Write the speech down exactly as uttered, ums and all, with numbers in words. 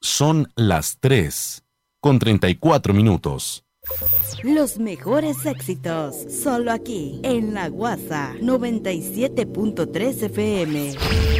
Son las tres con treinta y cuatro minutos. Los mejores éxitos, solo aquí, en La Guasa, noventa y siete punto tres F M.